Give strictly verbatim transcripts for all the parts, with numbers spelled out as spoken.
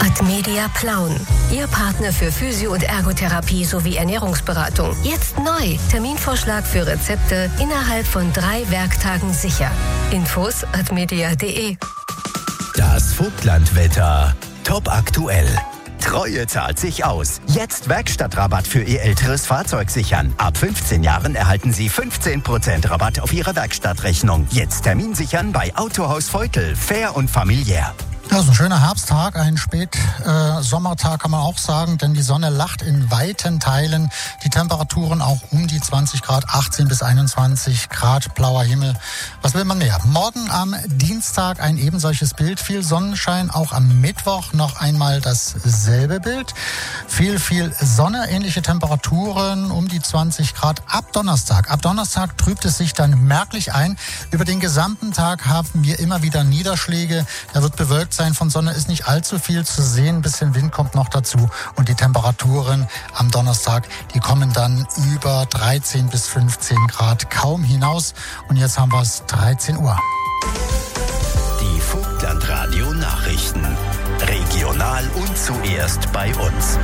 Admedia Plauen. Ihr Partner für Physio- und Ergotherapie sowie Ernährungsberatung. Jetzt neu. Terminvorschlag für Rezepte innerhalb von drei Werktagen sicher. Infos admedia punkt de. Das Vogtlandwetter. Top aktuell. Treue zahlt sich aus. Jetzt Werkstattrabatt für Ihr älteres Fahrzeug sichern. Ab fünfzehn Jahren erhalten Sie fünfzehn Prozent Rabatt auf Ihre Werkstattrechnung. Jetzt Termin sichern bei Autohaus Veutel. Fair und familiär. Ja, so ein schöner Herbsttag, ein Spätsommertag äh, kann man auch sagen, denn die Sonne lacht in weiten Teilen. Die Temperaturen auch um die zwanzig Grad, achtzehn bis einundzwanzig Grad, blauer Himmel. Was will man mehr? Morgen am Dienstag ein eben solches Bild, viel Sonnenschein, auch am Mittwoch noch einmal dasselbe Bild. Viel, viel Sonne, ähnliche Temperaturen um die zwanzig Grad ab Donnerstag. Ab Donnerstag trübt es sich dann merklich ein. Über den gesamten Tag haben wir immer wieder Niederschläge. Da wird bewölkt sein, von Sonne ist nicht allzu viel zu sehen, ein bisschen Wind kommt noch dazu und die Temperaturen am Donnerstag, die kommen dann über dreizehn bis fünfzehn Grad kaum hinaus und jetzt haben wir es dreizehn Uhr. Die Vogtlandradio Nachrichten. Regional und zuerst bei uns.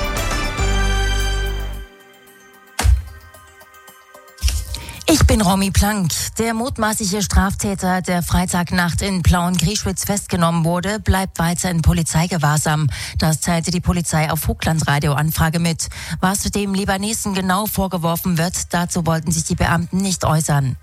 Ich bin Romy Plank. Der mutmaßliche Straftäter, der Freitagnacht in Plauen-Grieschwitz festgenommen wurde, bleibt weiter in Polizeigewahrsam. Das teilte die Polizei auf Vogtlandradio Anfrage mit. Was dem Libanesen genau vorgeworfen wird, dazu wollten sich die Beamten nicht äußern.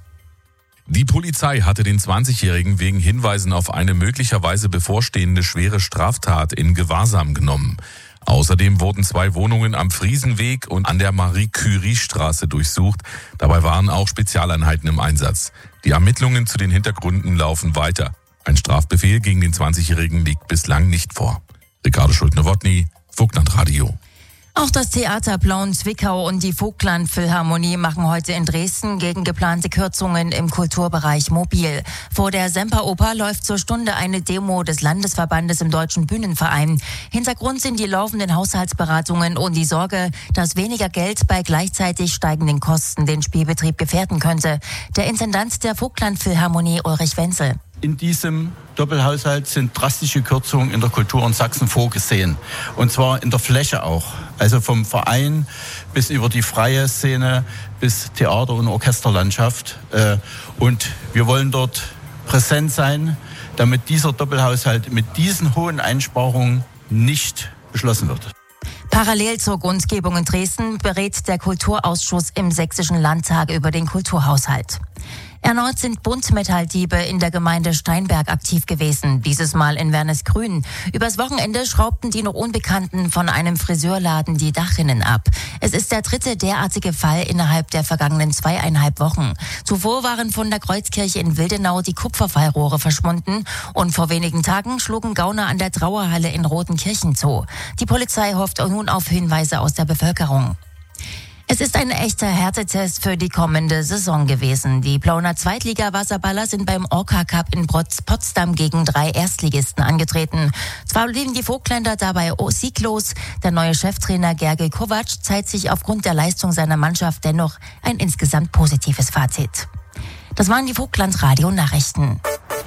Die Polizei hatte den zwanzigjährigen wegen Hinweisen auf eine möglicherweise bevorstehende schwere Straftat in Gewahrsam genommen. Außerdem wurden zwei Wohnungen am Friesenweg und an der Marie-Curie-Straße durchsucht. Dabei waren auch Spezialeinheiten im Einsatz. Die Ermittlungen zu den Hintergründen laufen weiter. Ein Strafbefehl gegen den zwanzigjährigen liegt bislang nicht vor. Ricardo Schulte-Nowotny, Vogtlandradio. Auch das Theater Plauen-Zwickau und die Vogtland-Philharmonie machen heute in Dresden gegen geplante Kürzungen im Kulturbereich mobil. Vor der Semperoper läuft zur Stunde eine Demo des Landesverbandes im Deutschen Bühnenverein. Hintergrund sind die laufenden Haushaltsberatungen und die Sorge, dass weniger Geld bei gleichzeitig steigenden Kosten den Spielbetrieb gefährden könnte. Der Intendant der Vogtland-Philharmonie, Ulrich Wenzel. In diesem Doppelhaushalt sind drastische Kürzungen in der Kultur in Sachsen vorgesehen. Und zwar in der Fläche auch. Also vom Verein bis über die freie Szene bis Theater- und Orchesterlandschaft. Und wir wollen dort präsent sein, damit dieser Doppelhaushalt mit diesen hohen Einsparungen nicht beschlossen wird. Parallel zur Kundgebung in Dresden berät der Kulturausschuss im Sächsischen Landtag über den Kulturhaushalt. Erneut sind Buntmetalldiebe in der Gemeinde Steinberg aktiv gewesen, dieses Mal in Wernesgrün. Übers Wochenende schraubten die noch Unbekannten von einem Friseurladen die Dachrinnen ab. Es ist der dritte derartige Fall innerhalb der vergangenen zweieinhalb Wochen. Zuvor waren von der Kreuzkirche in Wildenau die Kupferfallrohre verschwunden und vor wenigen Tagen schlugen Gauner an der Trauerhalle in Rotenkirchen zu. Die Polizei hofft nun auf Hinweise aus der Bevölkerung. Es ist ein echter Härtetest für die kommende Saison gewesen. Die Plauener Zweitliga-Wasserballer sind beim Orca Cup in Potsdam gegen drei Erstligisten angetreten. Zwar blieben die Vogtländer dabei sieglos, der neue Cheftrainer Gergely Kovac zeigt sich aufgrund der Leistung seiner Mannschaft dennoch ein insgesamt positives Fazit. Das waren die Vogtland-Radio-Nachrichten.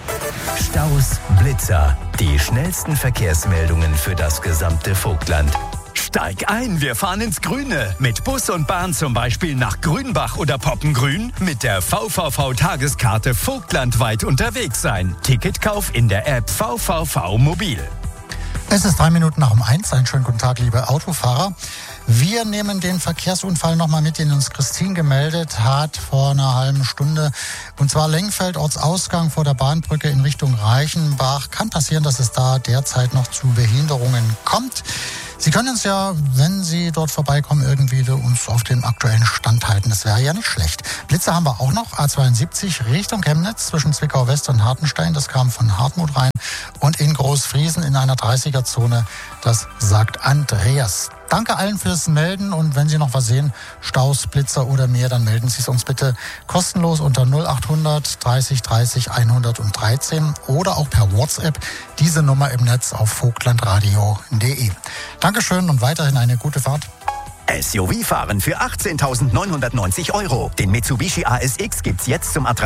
Staus, Blitzer, die schnellsten Verkehrsmeldungen für das gesamte Vogtland. Steig ein, wir fahren ins Grüne. Mit Bus und Bahn zum Beispiel nach Grünbach oder Poppengrün. Mit der V V V-Tageskarte vogtlandweit unterwegs sein. Ticketkauf in der App V V V Mobil. Es ist drei Minuten nach um eins. Einen schönen guten Tag, liebe Autofahrer. Wir nehmen den Verkehrsunfall nochmal mit, den uns Christine gemeldet hat vor einer halben Stunde. Und zwar Lengfeld, Ortsausgang vor der Bahnbrücke in Richtung Reichenbach. Kann passieren, dass es da derzeit noch zu Behinderungen kommt. Sie können uns ja, wenn Sie dort vorbeikommen, irgendwie uns auf den aktuellen Stand halten. Das wäre ja nicht schlecht. Blitze haben wir auch noch. A zweiundsiebzig Richtung Chemnitz zwischen Zwickau West und Hartenstein. Das kam von Hartmut rein. Und in Großfriesen in einer dreißiger-Zone. Das sagt Andreas. Danke allen fürs Melden und wenn Sie noch was sehen, Staus, Blitzer oder mehr, dann melden Sie es uns bitte kostenlos unter null acht hundert dreißig dreißig hundertdreizehn oder auch per WhatsApp diese Nummer im Netz auf vogtlandradio punkt de. Dankeschön und weiterhin eine gute Fahrt. S U V fahren für achtzehntausendneunhundertneunzig Euro. Den Mitsubishi A S X gibt's jetzt zum Attraktiven